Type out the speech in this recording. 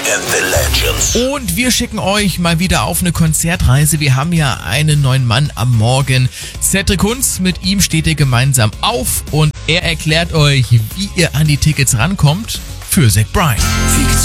and the Legends. Und wir schicken euch mal wieder auf eine Konzertreise. Wir haben ja einen neuen Mann am Morgen. Cedric Kunz, mit ihm steht ihr gemeinsam auf und er erklärt euch, wie ihr an die Tickets rankommt für Zach Bryan.